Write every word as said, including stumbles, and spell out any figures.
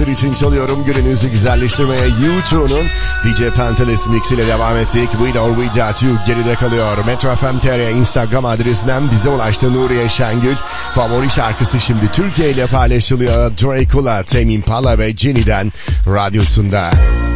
sizler için çalıyorum. Gününüzü güzelleştirmeye U iki'nun D J Pantelis Mix ile devam ettik. With or Without You geride kalıyor. Metro F M T R Instagram adresinden bize ulaştı Nuriye Şengül. Favori şarkısı şimdi Türkiye ile paylaşılıyor. Dracula, Tame Impala ve Jenny'den radyosunda.